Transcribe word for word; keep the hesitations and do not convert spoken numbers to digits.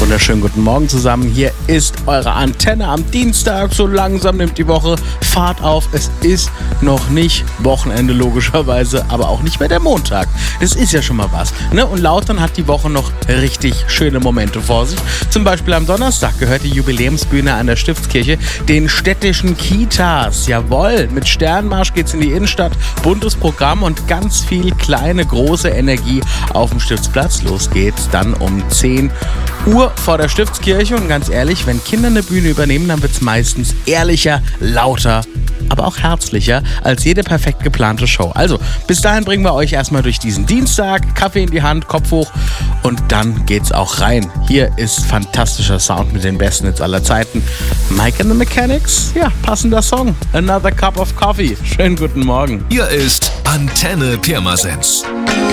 Wunderschönen guten Morgen zusammen. Hier ist eure Antenne am Dienstag. So langsam nimmt die Woche Fahrt auf. Es ist noch nicht Wochenende logischerweise, aber auch nicht mehr der Montag. Das ist ja schon mal was. Ne? Und Lautern hat die Woche noch richtig schöne Momente vor sich. Zum Beispiel am Donnerstag gehört die Jubiläumsbühne an der Stiftskirche den städtischen Kitas. Jawohl, mit Sternmarsch geht's in die Innenstadt. Buntes Programm und ganz viel kleine, große Energie auf dem Stiftsplatz. Los geht's dann um zehn Uhr vor der Stiftskirche. Und ganz ehrlich, wenn Kinder eine Bühne übernehmen, dann wird's meistens ehrlicher, lauter, aber auch herzlicher als jede perfekt geplante Show. Also, bis dahin bringen wir euch erstmal durch diesen Dienstag. Kaffee in die Hand, Kopf hoch und dann geht's auch rein. Hier ist fantastischer Sound mit den besten Hits aller Zeiten. Mike and the Mechanics, ja, passender Song. Another Cup of Coffee. Schönen guten Morgen. Hier ist Antenne Pirmasens.